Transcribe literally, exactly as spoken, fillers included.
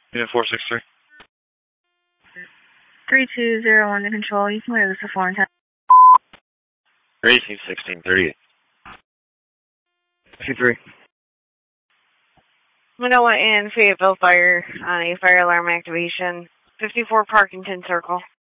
Unit four six three. three two zero one to control. You can move this to four and ten. eighteen sixteen thirty-eight. two three. Manila and Fayetteville Fire on a fire alarm activation. fifty-four Parkington Circle.